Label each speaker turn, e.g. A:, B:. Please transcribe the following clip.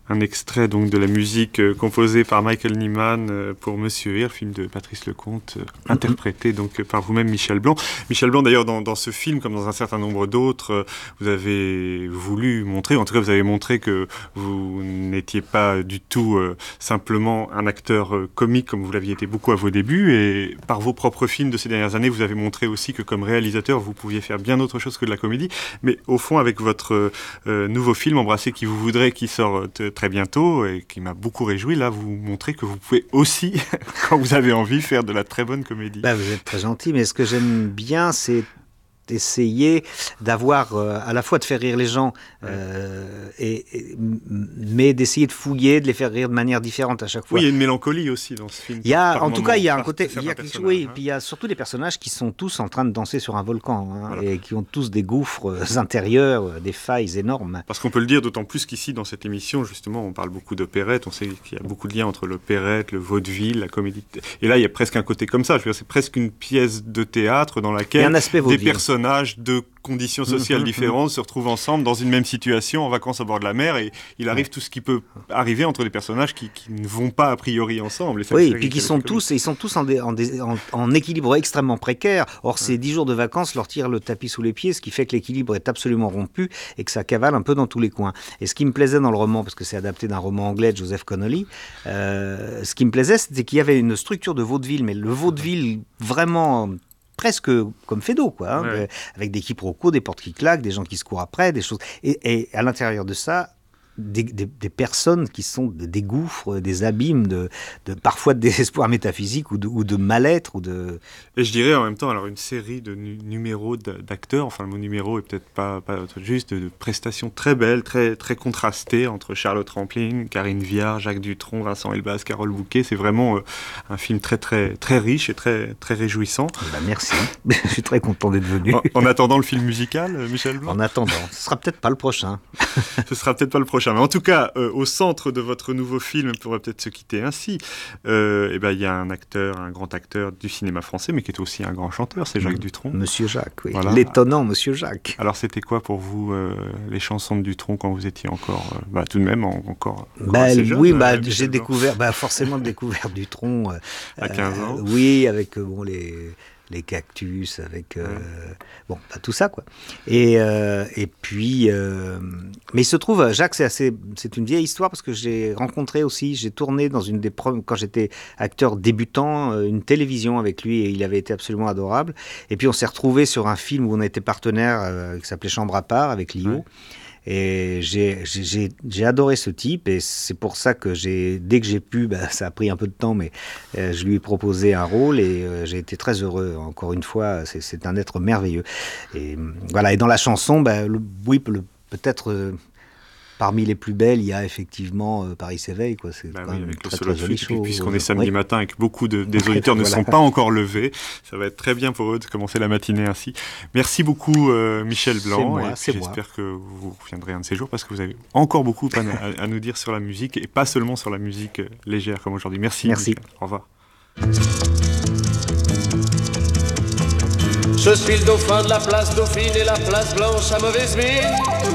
A: Un extrait donc de la musique composée par Michael Nyman pour Monsieur Hir, film de Patrice Lecomte, interprété donc par vous-même, Michel Blanc. Michel Blanc, d'ailleurs, dans ce film, comme dans un certain nombre d'autres, vous avez voulu montrer, en tout cas vous avez montré que vous n'étiez pas du tout simplement un acteur comique comme vous l'aviez été beaucoup à vos débuts, et par vos propres films de ces dernières années, vous avez montré aussi que comme réalisateur, vous pouviez faire bien autre chose que de la comédie. Mais au fond, avec votre nouveau film, Embrasser qui vous voudrait, qui sort très bientôt et qui m'a beaucoup réjoui, là vous montrez que vous pouvez aussi, quand vous avez envie, faire de la très bonne comédie.
B: Bah, vous êtes très gentil, mais ce que j'aime bien, c'est essayer d'avoir à la fois de faire rire les gens, mais d'essayer de fouiller, de les faire rire de manière différente à chaque fois.
A: Oui, il y a une mélancolie aussi dans ce film.
B: Il y a, en tout cas, il y a un côté, oui, puis il y a surtout des personnages qui sont tous en train de danser sur un volcan, voilà. Et qui ont tous des gouffres intérieurs, des failles énormes.
A: Parce qu'on peut le dire d'autant plus qu'ici, dans cette émission, justement, on parle beaucoup d'opérette, on sait qu'il y a beaucoup de liens entre l'opérette, le vaudeville, la comédie. Et là, il y a presque un côté comme ça. Je veux dire, c'est presque une pièce de théâtre dans laquelle des personnages de conditions sociales différentes se retrouvent ensemble dans une même situation en vacances à bord de la mer, et il arrive tout ce qui peut arriver entre des personnages qui ne vont pas a priori ensemble.
B: Et puis ils sont tous en équilibre extrêmement précaire. Or ces 10 jours de vacances leur tirent le tapis sous les pieds, ce qui fait que l'équilibre est absolument rompu et que ça cavale un peu dans tous les coins. Et ce qui me plaisait dans le roman, parce que c'est adapté d'un roman anglais de Joseph Connolly, ce qui me plaisait, c'était qu'il y avait une structure de vaudeville, mais le vaudeville vraiment presque comme Feydeau, quoi, hein, avec des quiproquos, des portes qui claquent, des gens qui se courent après, des choses. Et à l'intérieur de ça, des personnes qui sont des gouffres, des abîmes, parfois de désespoir métaphysique ou de mal-être.
A: Et je dirais en même temps, alors une série de numéros d'acteurs, enfin le mot numéro est peut-être pas juste, de prestations très belles, très, très contrastées entre Charlotte Rampling, Karine Viard, Jacques Dutronc, Vincent Elbaz, Carole Bouquet. C'est vraiment un film très, très, très riche et très, très réjouissant.
B: Merci, je suis très content d'être venu.
A: En attendant le film musical, Michel Blanc.
B: En attendant, ce sera peut-être pas le prochain.
A: Ce sera peut-être pas le prochain. Mais en tout cas, au centre de votre nouveau film, on pourrait peut-être se quitter ainsi. Il y a un grand acteur du cinéma français, mais qui est aussi un grand chanteur, c'est Jacques Dutronc.
B: Monsieur Jacques, oui. Voilà. L'étonnant Monsieur Jacques.
A: Alors c'était quoi pour vous les chansons de Dutronc quand vous étiez encore, tout de même encore
B: assez jeune? Oui, j'ai découvert, forcément découvert Dutronc
A: à 15 ans.
B: Oui, avec les cactus, avec tout ça, quoi. Et puis, mais il se trouve, Jacques, c'est une vieille histoire parce que j'ai tourné dans quand j'étais acteur débutant, une télévision avec lui, et il avait été absolument adorable. Et puis on s'est retrouvés sur un film où on a été partenaire qui s'appelait Chambre à part avec Lio. Ouais. Et j'ai adoré ce type, et c'est pour ça que dès que j'ai pu, ça a pris un peu de temps, mais je lui ai proposé un rôle, et j'ai été très heureux. Encore une fois, c'est un être merveilleux. Et voilà. Et dans la chanson, peut-être parmi les plus belles, il y a effectivement Paris s'éveille, quoi. C'est quand même
A: avec
B: très, très jolie chose.
A: Puisqu'on est samedi matin et que beaucoup des auditeurs ne sont pas encore levés, ça va être très bien pour eux de commencer la matinée ainsi. Merci beaucoup Michel Blanc. J'espère que vous reviendrez un de ces jours, parce que vous avez encore beaucoup à nous dire sur la musique, et pas seulement sur la musique légère comme aujourd'hui. Merci. Michel. Au revoir.
C: Je suis le dauphin de la place Dauphine et la place Blanche à mauvaise mine.